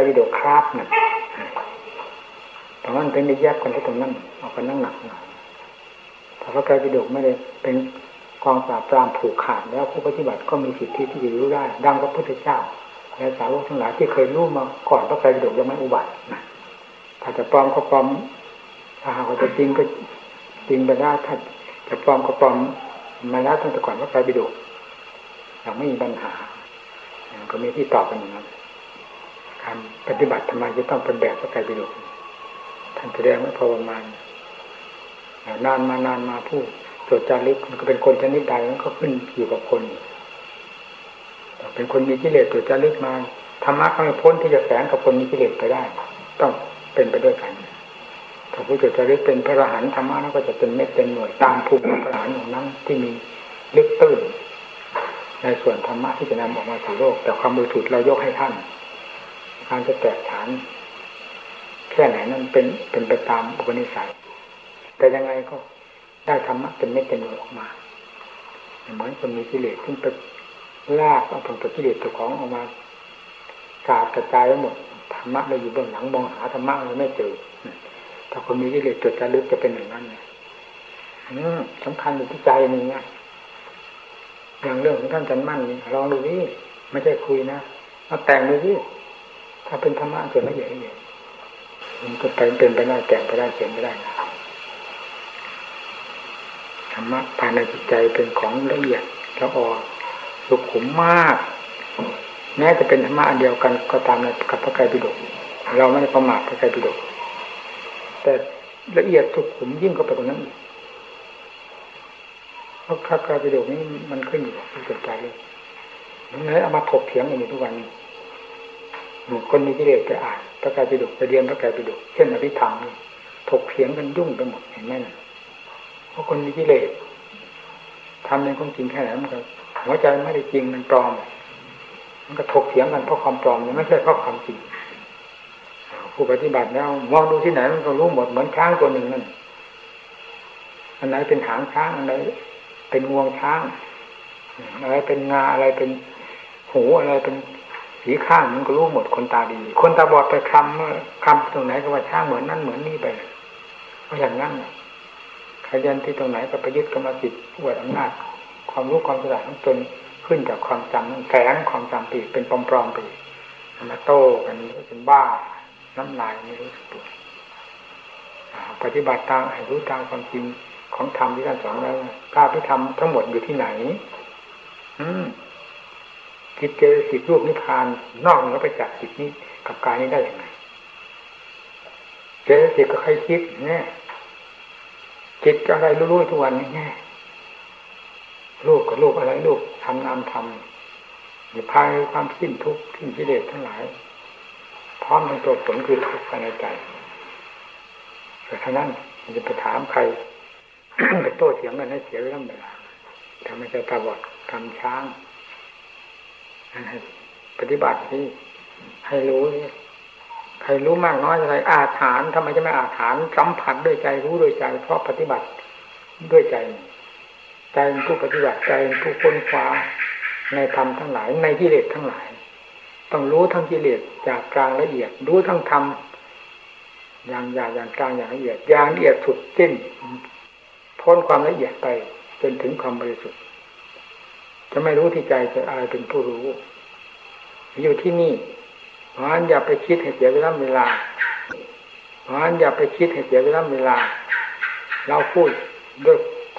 ปิฎกครับนั่นตรงนั้นเป็นได้แยกกันที่ตรงนั้นเอากันนั่งหนักหน่อยถ้าพระไตรปิฎกไม่ได้เป็นกองปราบปรามผูกขาดแล้วผู้ปฏิบัติก็มีสิทธิที่จะรู้ได้ดังพระพุทธเจ้าและสาวกทั้งหลายที่เคยรู้มาก่อนพระไตรปิฎกยังไม่อุบัตินะถ้าจะปลอมก็ปลอมถ้าหากว่าจะจริงก็จริงไปได้ถ้าจะปลอมก็ปลอมมาแล้วตั้งแต่ก่อนพระไตรปิฎกยังไม่มีปัญหาก็มีที่ตอบกันอย่างนั้นการปฏิบัติทำไมจะต้องเป็นแบบพระไตรปิฎกท่านแสดงไว้พอประมาณนานมาพูดโจทย์จารึกมันก็เป็นคนชนิดใดมันก็ขึ้นอยู่กับคนเป็นคนมีกิเลสโจทย์จารึกมาธรรมะก็ไม่พ้นที่จะแฝงกับคนมีกิเลสไปได้ต้องเป็นไปด้วยกันถ้าผู้โจทย์จารึกเป็นพระอรหันต์ธรรมะนั้นก็จะเป็นเม็ดเป็นหน่วยตามภูมิพระอรหันต์ของนั้นที่มีลึกตื้นในส่วนธรรมะที่จะนำออกมาสู่โลกแต่ความบริสุทธิ์เรายกให้ท่านการจะแตกฉานแค่ไหนนั้นเป็นไปตามอุปนิสัยแต่ยังไงก็ได้ธรรมะเป็นเม็ดเป็นหน่วยออกมาเหมือนคนมีกิเลสซึ่งไปลากเอาผลกิเลสตัวของออกมากาดกระจายไปหมดธรรมะเราอยู่เบื้องหลังมองหาธรรมะเราไม่เจอถ้าคนมีกิเลสจดจารึกจะเป็นอย่างนั้นสำคัญอยู่ที่ใจนี่ไงอย่างเรื่องของท่านจันมั่นนี่ลองดูดิไม่ใช่คุยนะเอาแต่งดูดิถ้าเป็นธรรมะส่วนละเอียดมันก็เป็นไปได้แต่งไปได้เขียนไปได้นะธรรมะภายในจิตใจเป็นของละเอียดละออสุขุมมากแม้จะเป็นธรรมะอันเดียวกันก็ตามในกับพระไตรปิฎกเราไม่ได้ประมาทพระไตรปิฎกแต่ละเอียดสุขุมยิ่งกว่าไปกว่านั้นอีกเพราะพระไตรปิฎกนี้มันขึ้นอยู่กับผู้สนใจเลยนั้นเอามาถกเถียงกันอยู่ทุกวันคนมีกิเลสไปอ่านพระไตรปิฎกไปเรียนพระไตรปิฎกเช่นอภิธรรมนี่ถกเถียงกันยุ่งไปหมดเห็นไหมน่ะเพราะคนมีกิเลสทำในความจริงแค่ไหนมันก็หัวใจไม่ได้จริงมันปลอมมันก็ถกเถียงกันเพราะความปลอมนี่ไม่ใช่เพราะความจริงผู้ปฏิบัติแล้วมองดูที่ไหนมันก็รู้หมดเหมือนช้างตัวหนึ่งนั่นอันไหนเป็นหางช้างอันไหนเป็นงวงช้างอะไรเป็นงาอะไรเป็นหูอะไรเป็นสีข้างมันก็รู้หมดคนตาดีคนตาบอดไปคำตรงไหนก็ว่าช้างเหมือนนั่นเหมือนนี่ไปเพราะอย่างนั้นใครยันที่ตรงไหนก็ไปยึดกรรมสิทธิ์อวดอำนาจความรู้ความฉลาดของตนขึ้นจากความจำแฝงความจำปีเป็นปลอมๆไปมาโต้กันเป็นบ้าน้ำลายไม่รู้สึกตัวปฏิบัติตามให้รู้ตามความจริงของธรรมที่ท่านสอนแล้วพระพิธรรมทั้งหมดอยู่ที่ไหนจิตเจสิกรูปนิพพานนอกเหนือไปจากจิตนี้กับกายนี้ได้อย่างไรเจสิกก็ใครคิดเนี่ยจิตอะไรรู้ๆทุกวันนี้แน่ลูกกับลูกอะไรลูกทำนามทำอย่าพายความสิ้นทุกข์สิ้นกิเลสทั้งหลายพร้อมทั้งตัวผลคือทุกข์ภายในใจแต่ท่านั้นมันจะไปถามใคร ไปโต้เถียงกันให้เสียเวลาทำให้ใจตาบอดทำช้างปฏิบัติที่ให้รู้ใครรู้มากน้อยอะไรอาถรรพ์ทำไมจะไม่อาถรรพ์สัมผัสด้วยใจรู้ด้วยใจเพราะปฏิบัติด้วยใจใจเป็นผู้ปฏิบัติใจเป็นผู้ค้นคว้าในธรรมทั้งหลายในกิเลสทั้งหลายต้องรู้ทั้งกิเลสจากกลางละเอียดรู้ทั้งธรรมอย่างหยาบอย่างกลางอย่างละเอียดอย่างละเอียดสุดสิ้นพ้นความละเอียดไปจนถึงความบริสุทธิ์จะไม่รู้ที่ใจจะอะไรเป็นผู้รู้อยู่ที่นี่เพราะฉะนั้นอย่าไปคิดให้เสียเวลาเพราะฉะนั้นอย่าไปคิดให้เสียเวลาเราพูดด้วย